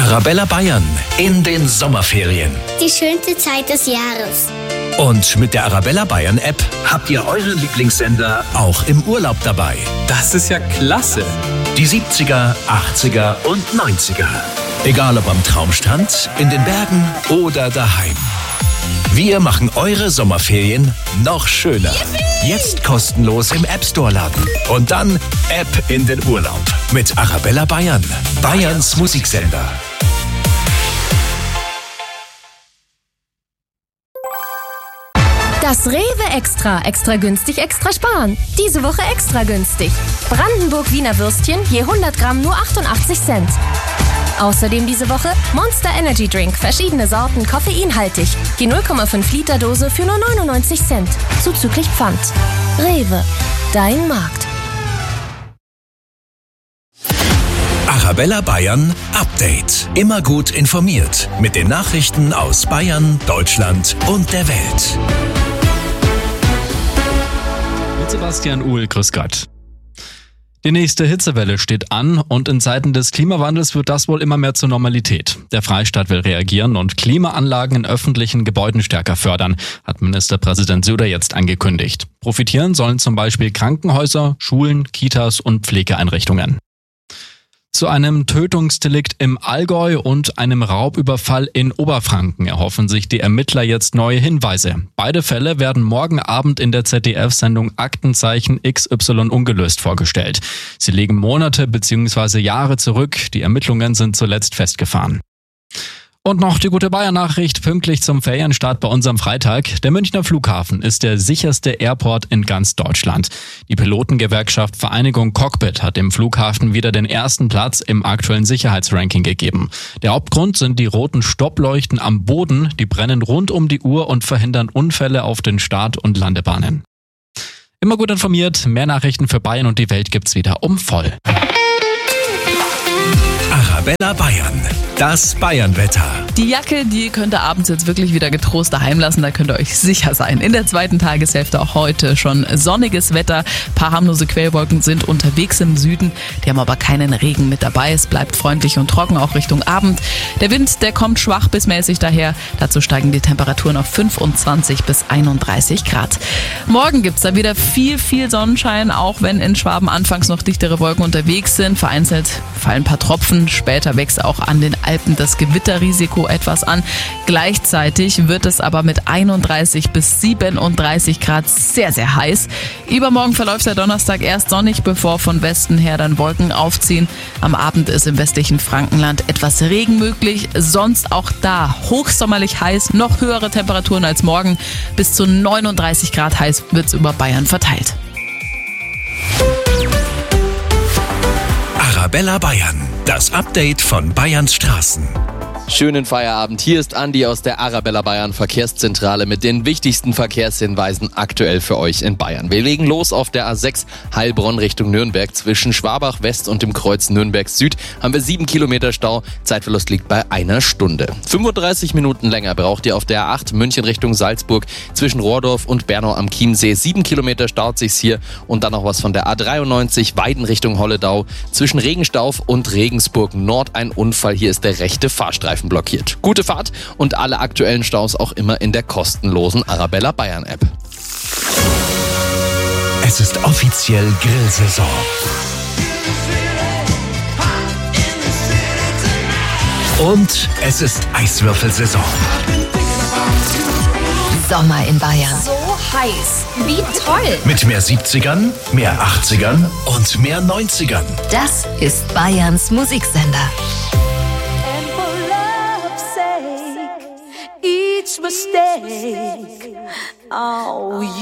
Arabella Bayern in den Sommerferien. Die schönste Zeit des Jahres. Und mit der Arabella Bayern App habt ihr eure Lieblingssender auch im Urlaub dabei. Das ist ja klasse. Die 70er, 80er und 90er. Egal ob am Traumstrand, in den Bergen oder daheim. Wir machen eure Sommerferien noch schöner. Jetzt kostenlos im App Store laden. Und dann App in den Urlaub. Mit Arabella Bayern. Bayerns Musiksender. Das Rewe Extra günstig, extra sparen. Diese Woche extra günstig. Brandenburg Wiener Würstchen je 100 Gramm nur 88 Cent. Außerdem diese Woche Monster Energy Drink, verschiedene Sorten, koffeinhaltig. Die 0,5 Liter Dose für nur 99 Cent. Zuzüglich Pfand. Rewe, dein Markt. Arabella Bayern Update. Immer gut informiert mit den Nachrichten aus Bayern, Deutschland und der Welt. Mit Sebastian Uhl, grüß Gott. Die nächste Hitzewelle steht an und in Zeiten des Klimawandels wird das wohl immer mehr zur Normalität. Der Freistaat will reagieren und Klimaanlagen in öffentlichen Gebäuden stärker fördern, hat Ministerpräsident Söder jetzt angekündigt. Profitieren sollen zum Beispiel Krankenhäuser, Schulen, Kitas und Pflegeeinrichtungen. Zu einem Tötungsdelikt im Allgäu und einem Raubüberfall in Oberfranken erhoffen sich die Ermittler jetzt neue Hinweise. Beide Fälle werden morgen Abend in der ZDF-Sendung Aktenzeichen XY ungelöst vorgestellt. Sie liegen Monate bzw. Jahre zurück. Die Ermittlungen sind zuletzt festgefahren. Und noch die gute Bayern-Nachricht, pünktlich zum Ferienstart bei uns am Freitag. Der Münchner Flughafen ist der sicherste Airport in ganz Deutschland. Die Pilotengewerkschaft Vereinigung Cockpit hat dem Flughafen wieder den ersten Platz im aktuellen Sicherheitsranking gegeben. Der Hauptgrund sind die roten Stoppleuchten am Boden, die brennen rund um die Uhr und verhindern Unfälle auf den Start- und Landebahnen. Immer gut informiert, mehr Nachrichten für Bayern und die Welt gibt's wieder um voll. Arabella Bayern, das Bayernwetter. Die Jacke, die könnt ihr abends jetzt wirklich wieder getrost daheim lassen, da könnt ihr euch sicher sein. In der zweiten Tageshälfte auch heute schon sonniges Wetter. Ein paar harmlose Quellwolken sind unterwegs im Süden, die haben aber keinen Regen mit dabei. Es bleibt freundlich und trocken, auch Richtung Abend. Der Wind, der kommt schwach bis mäßig daher. Dazu steigen die Temperaturen auf 25 bis 31 Grad. Morgen gibt's da wieder viel Sonnenschein, auch wenn in Schwaben anfangs noch dichtere Wolken unterwegs sind. Vereinzelt fallen ein paar Tropfen. Später wächst auch an den Alpen das Gewitterrisiko etwas an. Gleichzeitig wird es aber mit 31 bis 37 Grad sehr heiß. Übermorgen verläuft der Donnerstag erst sonnig, bevor von Westen her dann Wolken aufziehen. Am Abend ist im westlichen Frankenland etwas Regen möglich. Sonst auch da hochsommerlich heiß, noch höhere Temperaturen als morgen. Bis zu 39 Grad heiß wird es über Bayern verteilt. Arabella Bayern, das Update von Bayerns Straßen. Schönen Feierabend. Hier ist Andi aus der Arabella Bayern Verkehrszentrale mit den wichtigsten Verkehrshinweisen aktuell für euch in Bayern. Wir legen los auf der A6 Heilbronn Richtung Nürnberg. Zwischen Schwabach West und dem Kreuz Nürnberg Süd haben wir 7 Kilometer Stau. Zeitverlust liegt bei 1 Stunde. 35 Minuten länger braucht ihr auf der A8 München Richtung Salzburg. Zwischen Rohrdorf und Bernau am Chiemsee 7 Kilometer staut sich's hier. Und dann noch was von der A93 Weiden Richtung Holledau. Zwischen Regenstauf und Regensburg Nord ein Unfall. Hier ist der rechte Fahrstreifen blockiert. Gute Fahrt und alle aktuellen Staus auch immer in der kostenlosen Arabella Bayern App. Es ist offiziell Grillsaison. Und es ist Eiswürfelsaison. Sommer in Bayern. So heiß, wie toll. Mit mehr 70ern, mehr 80ern und mehr 90ern. Das ist Bayerns Musiksender. Each mistake, oh,